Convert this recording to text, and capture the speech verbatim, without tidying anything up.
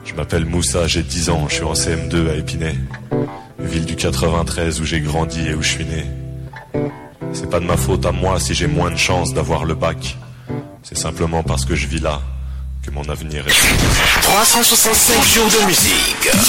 Je m'appelle Moussa, j'ai dix ans, je suis en C M deux à Épinay, ville du quatre-vingt-treize où j'ai grandi et où je suis né. C'est pas de ma faute à moi si j'ai moins de chance d'avoir le bac. C'est simplement parce que je vis là que mon avenir est... trois cent soixante-cinq jours de musique.